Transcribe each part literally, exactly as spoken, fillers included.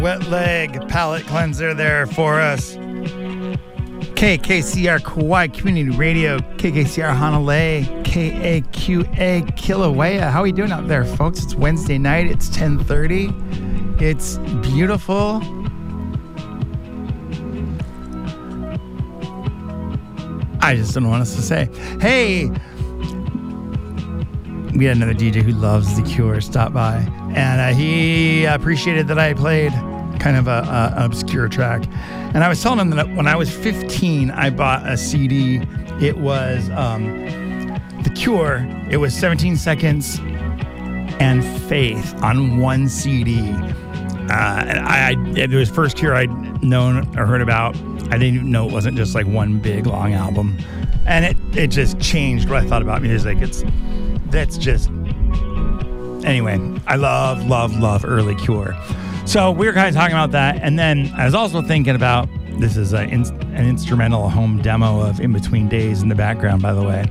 Wet leg palate cleanser there for us. K K C R Kauai Community Radio, K K C R Honolulu, K A Q A Kilauea. How are you doing out there, folks? It's Wednesday night. It's ten thirty. It's beautiful. I just don't want us to say, hey, we had another D J who loves The Cure stop by, and uh, he appreciated that I played kind of a, a, an obscure track. And I was telling him that when I was fifteen, I bought a C D. It was um, The Cure. It was seventeen Seconds and Faith on one C D. Uh, and I, I, it was first Cure I'd known or heard about. I didn't even know it wasn't just like one big long album. And it, it just changed what I thought about music. It's, that's just, anyway, I love, love, love early Cure. So we were kind of talking about that. And then I was also thinking about, this is a, an instrumental home demo of In Between Days in the background, by the way.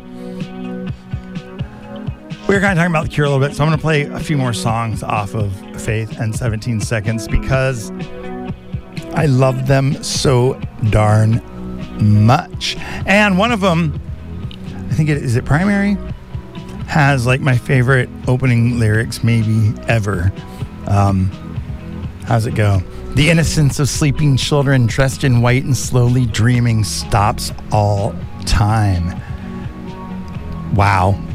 We were kind of talking about The Cure a little bit, so I'm going to play a few more songs off of Faith and seventeen Seconds because I love them so darn much. And one of them, I think it is it Primary, has like my favorite opening lyrics maybe ever. Um, how's it go? The innocence of sleeping children dressed in white and slowly dreaming stops all time. Wow.